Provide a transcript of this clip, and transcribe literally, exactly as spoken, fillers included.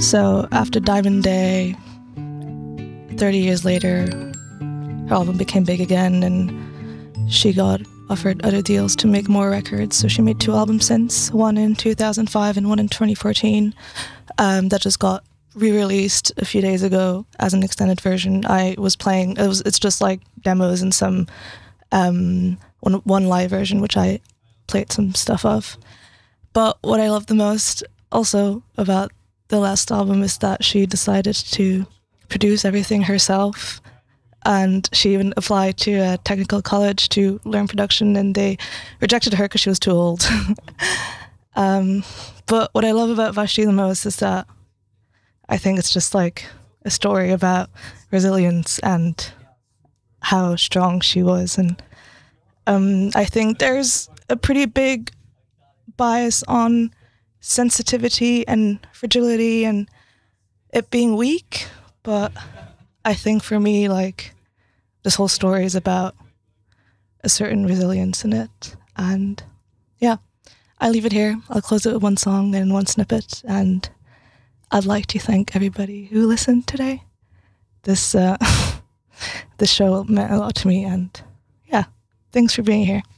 So after Diamond Day, thirty years later, her album became big again and she got offered other deals to make more records. So she made two albums since, one in two thousand five and one in twenty fourteen, um, that just got re-released a few days ago as an extended version. I was playing, it was, it's just like demos and some, um, one, one live version, which I played some stuff of. But what I love the most also about the last album is that she decided to produce everything herself. And she even applied to a technical college to learn production, and they rejected her because she was too old. um, but what I love about Vashti the most is that I think it's just like a story about resilience and how strong she was. And um, I think there's a pretty big bias on sensitivity and fragility and it being weak. But I think for me, like, this whole story is about a certain resilience in it. And yeah, I leave it here. I'll close it with one song and one snippet. And I'd like to thank everybody who listened today. This uh, this show meant a lot to me. And yeah, thanks for being here.